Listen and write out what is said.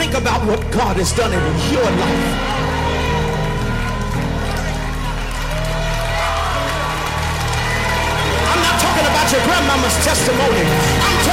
think about what God has done in your life. I'm not talking about your grandmama's testimony.